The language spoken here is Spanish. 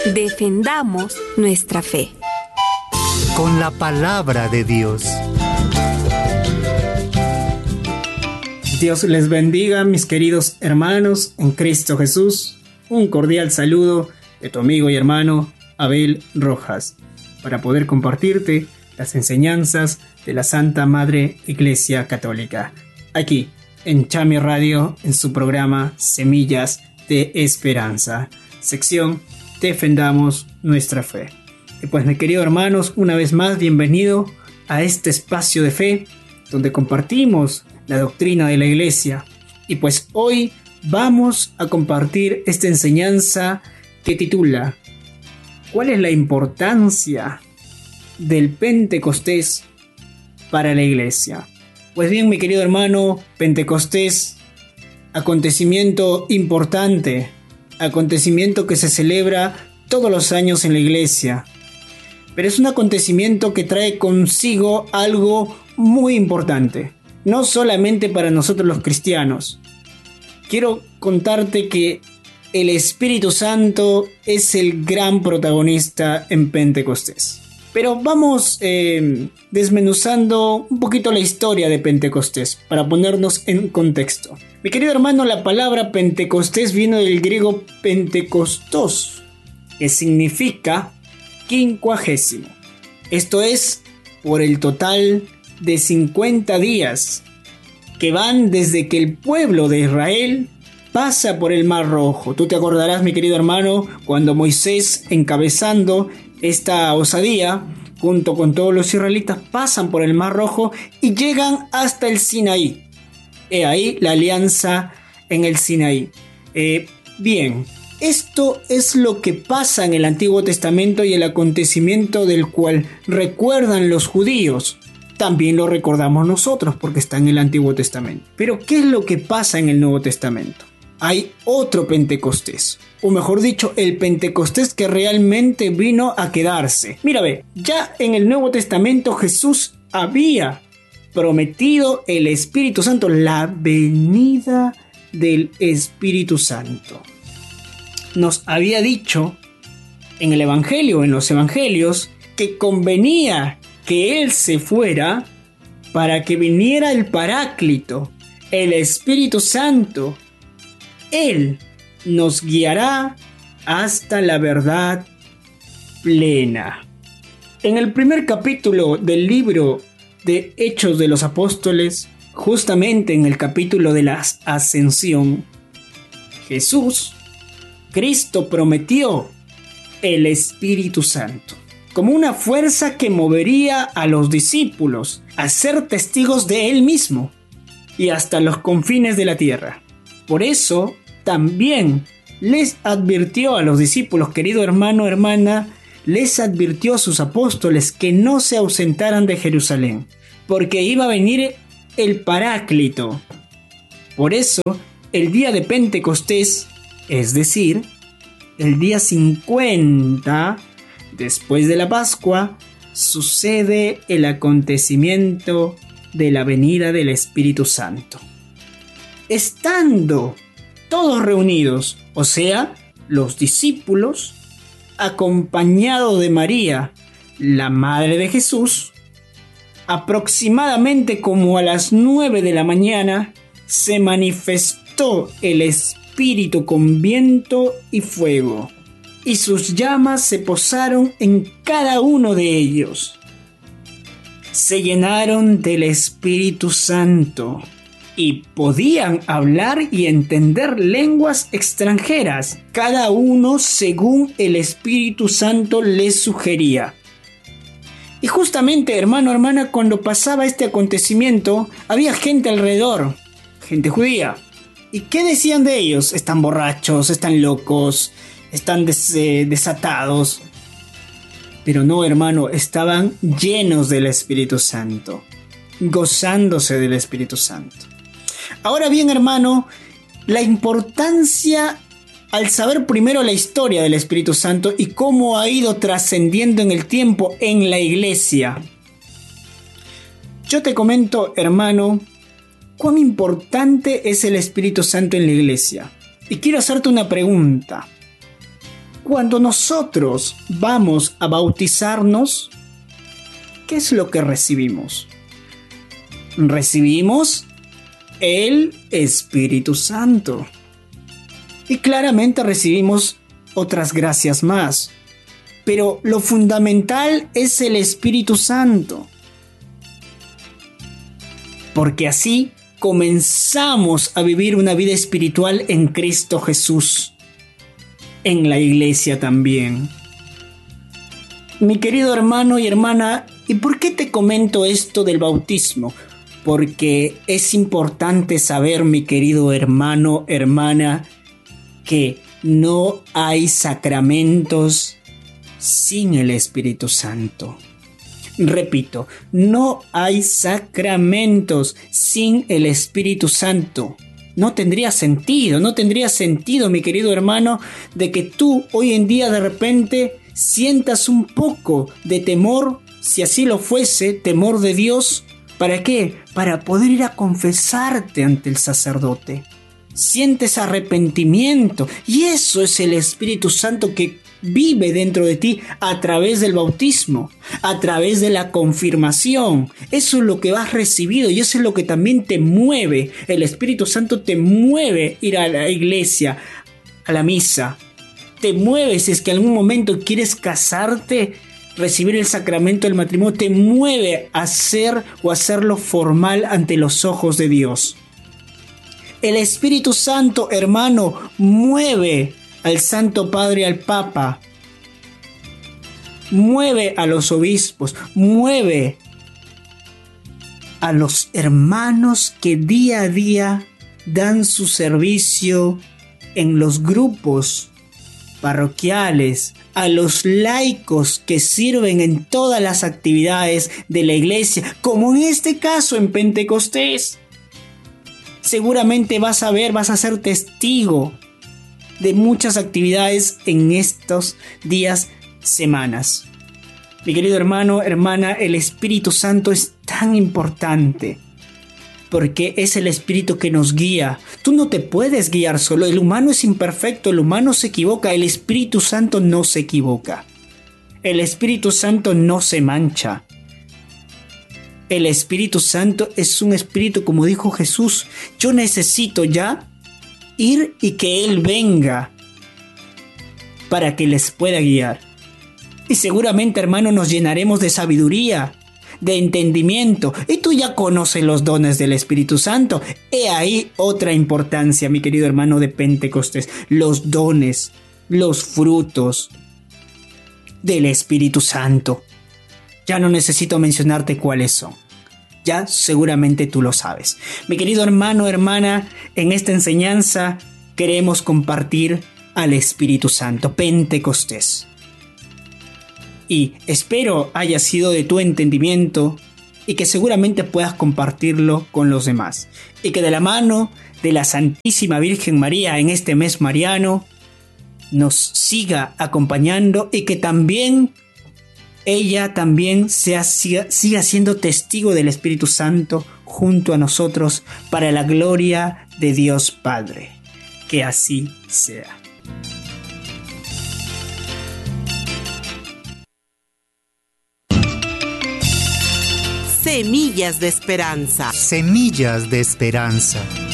Defendamos nuestra fe. Con la palabra de Dios. Dios les bendiga, mis queridos hermanos en Cristo Jesús. Un cordial saludo de tu amigo y hermano Abel Rojas, para poder compartirte las enseñanzas de la Santa Madre Iglesia Católica, aquí en Chami Radio, en su programa Semillas de Esperanza, sección Defendamos nuestra fe. Y pues, mis queridos hermanos, una vez más, bienvenido a este espacio de fe, donde compartimos la doctrina de la Iglesia. Y pues hoy vamos a compartir esta enseñanza que titula ¿Cuál es la importancia del Pentecostés para la Iglesia? Pues bien, mi querido hermano, Pentecostés, acontecimiento importante, acontecimiento que se celebra todos los años en la Iglesia, pero es un acontecimiento que trae consigo algo muy importante, no solamente para nosotros los cristianos. Quiero contarte que el Espíritu Santo es el gran protagonista en Pentecostés. Pero vamos desmenuzando un poquito la historia de Pentecostés para ponernos en contexto. Mi querido hermano, la palabra Pentecostés viene del griego Pentecostos, que significa 50. Esto es por el total de 50 días que van desde que el pueblo de Israel pasa por el Mar Rojo. Tú te acordarás, mi querido hermano, cuando Moisés, encabezando esta osadía, junto con todos los israelitas, pasan por el Mar Rojo y llegan hasta el Sinaí. He ahí la alianza en el Sinaí. Bien, esto es lo que pasa en el Antiguo Testamento y el acontecimiento del cual recuerdan los judíos. También lo recordamos nosotros porque está en el Antiguo Testamento. Pero ¿qué es lo que pasa en el Nuevo Testamento? Hay otro Pentecostés, o mejor dicho, el Pentecostés que realmente vino a quedarse. Mira, ve, ya en el Nuevo Testamento Jesús había prometido el Espíritu Santo, la venida del Espíritu Santo. Nos había dicho en el Evangelio, en los Evangelios, que convenía que Él se fuera para que viniera el Paráclito, el Espíritu Santo. Él nos guiará hasta la verdad plena. En el primer capítulo del libro de Hechos de los Apóstoles, justamente en el capítulo de la Ascensión, Cristo prometió el Espíritu Santo como una fuerza que movería a los discípulos a ser testigos de Él mismo y hasta los confines de la tierra. Por eso también les advirtió a los discípulos, querido hermano, hermana, les advirtió a sus apóstoles que no se ausentaran de Jerusalén, porque iba a venir el Paráclito. Por eso, el día de Pentecostés, es decir, el día 50 después de la Pascua, sucede el acontecimiento de la venida del Espíritu Santo. Estando todos reunidos, o sea, los discípulos, acompañados de María, la madre de Jesús, aproximadamente como a las 9 de la mañana, se manifestó el Espíritu con viento y fuego, y sus llamas se posaron en cada uno de ellos. Se llenaron del Espíritu Santo y podían hablar y entender lenguas extranjeras, cada uno según el Espíritu Santo les sugería. Y justamente, hermano, hermana, cuando pasaba este acontecimiento, había gente alrededor, gente judía. ¿Y qué decían de ellos? Están borrachos, están locos, están desatados. Pero no, hermano, estaban llenos del Espíritu Santo, gozándose del Espíritu Santo. Ahora bien, hermano, la importancia al saber primero la historia del Espíritu Santo y cómo ha ido trascendiendo en el tiempo en la iglesia. Yo te comento, hermano, cuán importante es el Espíritu Santo en la iglesia. Y quiero hacerte una pregunta. Cuando nosotros vamos a bautizarnos, ¿qué es lo que recibimos? Recibimos el Espíritu Santo. Y claramente recibimos otras gracias más. Pero lo fundamental es el Espíritu Santo. Porque así comenzamos a vivir una vida espiritual en Cristo Jesús. En la iglesia también. Mi querido hermano y hermana, ¿y por qué te comento esto del bautismo? Porque es importante saber, mi querido hermano, hermana, que no hay sacramentos sin el Espíritu Santo. Repito, no hay sacramentos sin el Espíritu Santo. No tendría sentido, mi querido hermano, de que tú hoy en día de repente sientas un poco de temor, si así lo fuese, temor de Dios. ¿Para qué? Para poder ir a confesarte ante el sacerdote. Sientes arrepentimiento y eso es el Espíritu Santo que vive dentro de ti a través del bautismo, a través de la confirmación. Eso es lo que has recibido y eso es lo que también te mueve. El Espíritu Santo te mueve ir a la iglesia, a la misa. Te mueve si es que en algún momento quieres casarte, recibir el sacramento del matrimonio, te mueve a hacer o hacerlo formal ante los ojos de Dios. El Espíritu Santo, hermano, mueve al Santo Padre, al Papa, mueve a los obispos, mueve a los hermanos que día a día dan su servicio en los grupos parroquiales, a los laicos que sirven en todas las actividades de la iglesia, como en este caso en Pentecostés. Seguramente vas a ser testigo de muchas actividades en estos días, semanas. Mi querido hermano, hermana, el Espíritu Santo es tan importante porque es el Espíritu que nos guía. Tú no te puedes guiar solo. El humano es imperfecto, el humano se equivoca. El Espíritu Santo no se equivoca. El Espíritu Santo no se mancha. El Espíritu Santo es un espíritu, como dijo Jesús, yo necesito ya ir y que Él venga para que les pueda guiar. Y seguramente, hermano, nos llenaremos de sabiduría, de entendimiento. Y tú ya conoces los dones del Espíritu Santo. He ahí otra importancia, mi querido hermano de Pentecostés. Los dones, los frutos del Espíritu Santo. Ya no necesito mencionarte cuáles son. Ya seguramente tú lo sabes. Mi querido hermano, hermana, en esta enseñanza queremos compartir al Espíritu Santo, Pentecostés. Y espero haya sido de tu entendimiento y que seguramente puedas compartirlo con los demás. Y que de la mano de la Santísima Virgen María en este mes mariano nos siga acompañando y que también ella también siga siendo testigo del Espíritu Santo junto a nosotros para la gloria de Dios Padre. Que así sea. Semillas de esperanza. Semillas de esperanza.